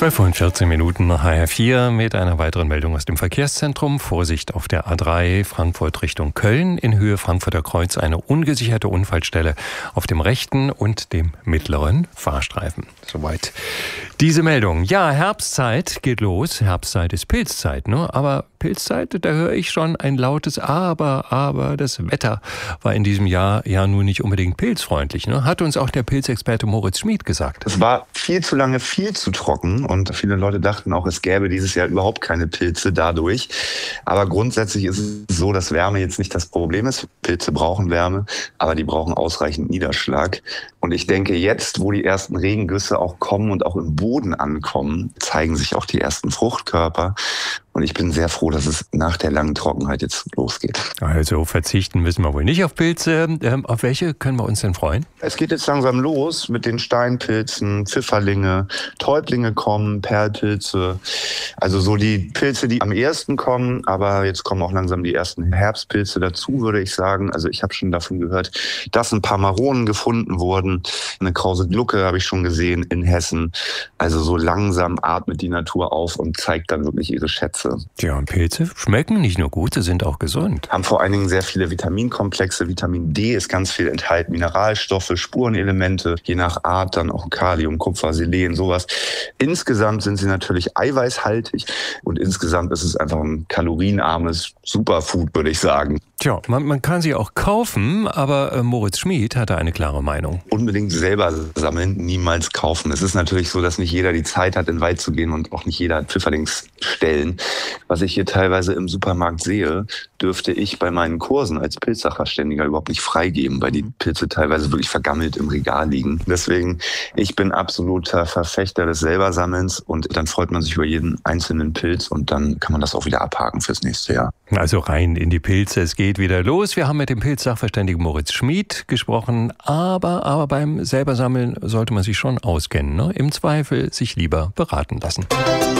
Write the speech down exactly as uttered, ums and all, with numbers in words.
zwölf Uhr und vierzehn Minuten nach H R vier mit einer weiteren Meldung aus dem Verkehrszentrum. Vorsicht auf der A drei Frankfurt Richtung Köln. In Höhe Frankfurter Kreuz eine ungesicherte Unfallstelle auf dem rechten und dem mittleren Fahrstreifen. Soweit diese Meldung. Ja, Herbstzeit geht los. Herbstzeit ist Pilzzeit, ne? Aber Pilzzeit, da höre ich schon ein lautes Aber, aber das Wetter war in diesem Jahr ja nun nicht unbedingt pilzfreundlich, ne? Hat uns auch der Pilzexperte Moritz Schmid gesagt. Es war viel zu lange viel zu trocken und viele Leute dachten auch, es gäbe dieses Jahr überhaupt keine Pilze dadurch. Aber grundsätzlich ist es so, dass Wärme jetzt nicht das Problem ist. Pilze brauchen Wärme, aber die brauchen ausreichend Niederschlag. Und ich denke, jetzt, wo die ersten Regengüsse auch kommen und auch im Boden ankommen, zeigen sich auch die ersten Fruchtkörper. Und ich bin sehr froh, dass es nach der langen Trockenheit jetzt losgeht. Also verzichten müssen wir wohl nicht auf Pilze. Ähm, auf welche können wir uns denn freuen? Es geht jetzt langsam los mit den Steinpilzen, Pfifferlinge, Täublinge kommen, Perlpilze. Also so die Pilze, die am ehesten kommen. Aber jetzt kommen auch langsam die ersten Herbstpilze dazu, würde ich sagen. Also ich habe schon davon gehört, dass ein paar Maronen gefunden wurden. Eine krause Glucke habe ich schon gesehen in Hessen. Also so langsam atmet die Natur auf und zeigt dann wirklich ihre Schätze. Tja, und Pilze schmecken nicht nur gut, sie sind auch gesund. Haben vor allen Dingen sehr viele Vitaminkomplexe. Vitamin D ist ganz viel enthalten, Mineralstoffe, Spurenelemente, je nach Art dann auch Kalium, Kupfer, Selen, sowas. Insgesamt sind sie natürlich eiweißhaltig und insgesamt ist es einfach ein kalorienarmes Superfood, würde ich sagen. Tja, man, man kann sie auch kaufen, aber äh, Moritz Schmid hatte eine klare Meinung. Unbedingt selber sammeln, niemals kaufen. Es ist natürlich so, dass nicht jeder die Zeit hat, in den Wald zu gehen und auch nicht jeder hat Pfifferlingsstellen. Was ich hier teilweise im Supermarkt sehe, dürfte ich bei meinen Kursen als Pilzsachverständiger überhaupt nicht freigeben, weil die Pilze teilweise wirklich vergammelt im Regal liegen. Deswegen, ich bin absoluter Verfechter des Selbersammelns und dann freut man sich über jeden einzelnen Pilz und dann kann man das auch wieder abhaken fürs nächste Jahr. Also rein in die Pilze, es geht wieder los. Wir haben mit dem Pilzsachverständigen Moritz Schmid gesprochen, aber, aber beim Selbersammeln sollte man sich schon auskennen, ne? Im Zweifel sich lieber beraten lassen.